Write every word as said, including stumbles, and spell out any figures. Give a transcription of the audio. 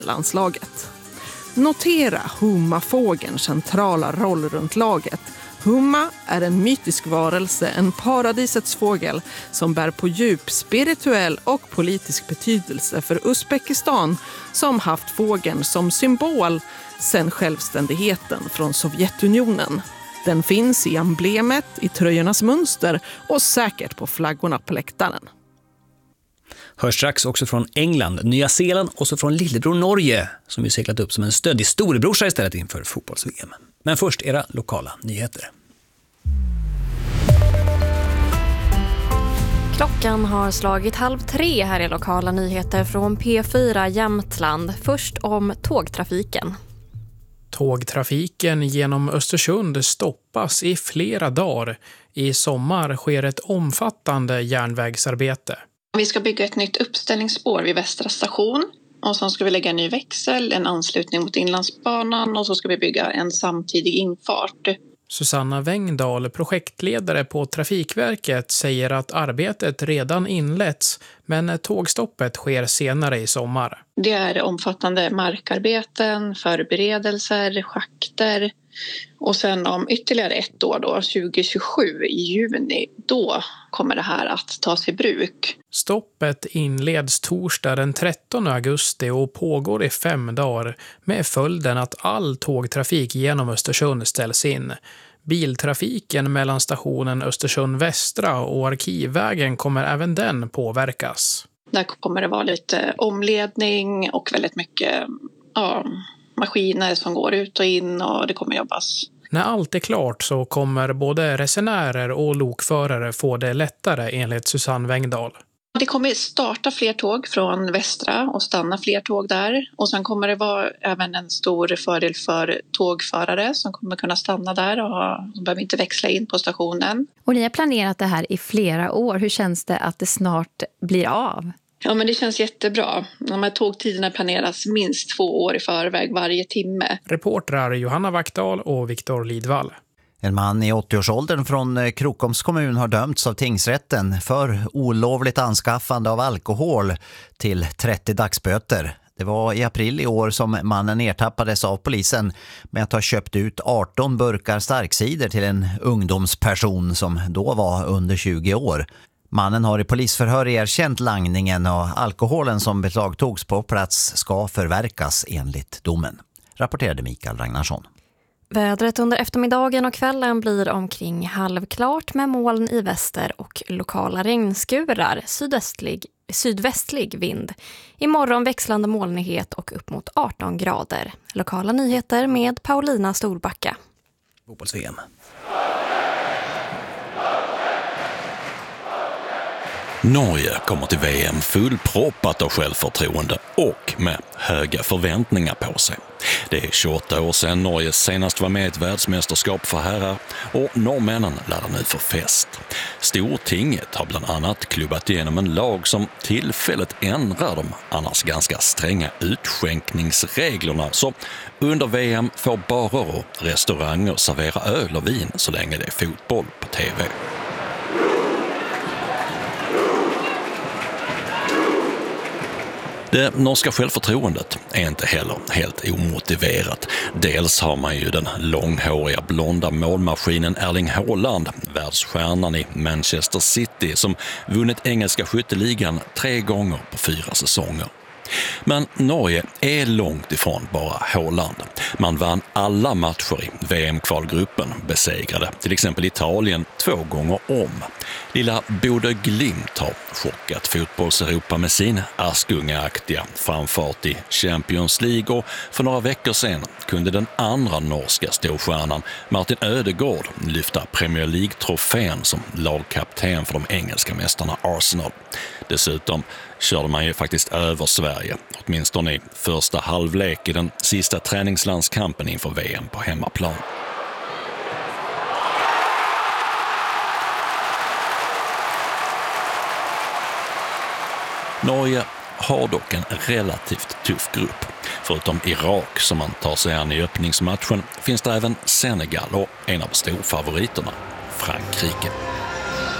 landslaget. Notera Humma-fågelns centrala roll runt laget. Humma är en mytisk varelse, en paradisets fågel som bär på djup spirituell och politisk betydelse för Uzbekistan, som haft fågeln som symbol sedan självständigheten från Sovjetunionen. Den finns i emblemet, i tröjornas mönster och säkert på flaggorna på läktaren. Hörs strax också från England, Nya Zeeland och så från lillebror Norge som ju seglat upp som en stöddig storebrorsa istället inför fotbolls-V M. Men först era lokala nyheter. Klockan har slagit halv tre här i lokala nyheter från P fyra Jämtland. Först om tågtrafiken. Tågtrafiken genom Östersund stoppas i flera dagar. I sommar sker ett omfattande järnvägsarbete. Vi ska bygga ett nytt uppställningsspår vid Västra station. Och så ska vi lägga en ny växel, en anslutning mot Inlandsbanan och så ska vi bygga en samtidig infart. Susanna Wengdahl, projektledare på Trafikverket, säger att arbetet redan inletts men tågstoppet sker senare i sommar. Det är omfattande markarbeten, förberedelser, schakter och sen om ytterligare ett år då, tjugo tjugosju i juni, då kommer det här att tas i bruk. Stoppet inleds torsdag den trettonde augusti och pågår i fem dagar med följden att all tågtrafik genom Östersund ställs in. Biltrafiken mellan stationen Östersund Västra och Arkivvägen kommer även den påverkas. Där kommer det vara lite omledning och väldigt mycket ja, maskiner som går ut och in och det kommer jobbas. När allt är klart så kommer både resenärer och lokförare få det lättare enligt Susanne Wengdahl. Det kommer starta fler tåg från Västra och stanna fler tåg där. Och sen kommer det vara även en stor fördel för tågförare som kommer kunna stanna där och de behöver inte växla in på stationen. Och ni har planerat det här i flera år. Hur känns det att det snart blir av? Ja, men det känns jättebra. De här tågtiderna planeras minst två år i förväg varje timme. Reportrar Johanna Vaktdal och Viktor Lidvall. En man i åttioårsåldern från Krokoms kommun har dömts av tingsrätten för olovligt anskaffande av alkohol till trettio dagsböter. Det var i april i år som mannen ertappades av polisen med att ha köpt ut arton burkar starkcider till en ungdomsperson som då var under tjugo år. Mannen har i polisförhör erkänt langningen och alkoholen som beslagtogs på plats ska förverkas enligt domen, rapporterade Mikael Ragnarsson. Vädret under eftermiddagen och kvällen blir omkring halvklart med moln i väster och lokala regnskurar, sydöstlig, sydvästlig vind. Imorgon växlande molnighet och upp mot arton grader. Lokala nyheter med Paulina Storbacka. Fotbolls-V M. Norge kommer till V M fullproppat av självförtroende och med höga förväntningar på sig. Det är tjugoåtta år sedan Norge senast var med i ett världsmästerskap för herrar och norrmännen laddar nu för fest. Stortinget har bland annat klubbat igenom en lag som tillfället ändrar de annars ganska stränga utskänkningsreglerna, så under V M får barer och restauranger servera öl och vin så länge det är fotboll på tv. Det norska självförtroendet är inte heller helt omotiverat. Dels har man ju den långhåriga blonda målmaskinen Erling Haaland, världsstjärnan i Manchester City, som vunnit engelska skytteligan tre gånger på fyra säsonger. Men Norge är långt ifrån bara Haaland. Man vann alla matcher i V M-kvalgruppen, besegrade till exempel Italien två gånger om. Lilla Bodø Glimt har chockat fotbolls-Europa med sin askungaaktiga framfart i Champions League, och för några veckor sedan kunde den andra norska storstjärnan Martin Ødegaard lyfta Premier League-trofén som lagkapten för de engelska mästarna Arsenal. Dessutom körde man ju faktiskt över Sverige, åtminstone i första halvlek i den sista träningslandskampen inför V M på hemmaplan. Norge har dock en relativt tuff grupp. Förutom Irak som man tar sig an i öppningsmatchen finns det även Senegal och en av storfavoriterna, Frankrike.